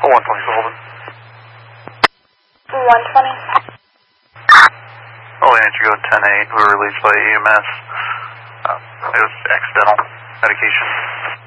120 Sullivan. 120. Oh, Andrew, 10-8, who were released by EMS. It was accidental medication.